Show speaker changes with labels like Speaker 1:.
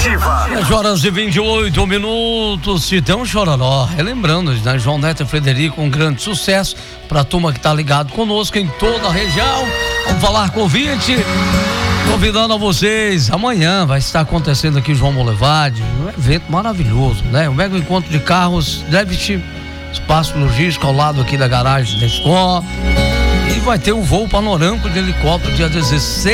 Speaker 1: Ativa.
Speaker 2: 10h28, Sidão Chororó, relembrando, né? João Neto e Frederico, um grande sucesso pra turma que tá ligado conosco em toda a região. Vamos falar com o ouvinte, convidando a vocês, amanhã vai estar acontecendo aqui o João Boulevard, um evento maravilhoso, né? Um mega encontro de carros, Debit, espaço logístico ao lado aqui da garagem da escola, e vai ter um voo panorâmico de helicóptero dia 16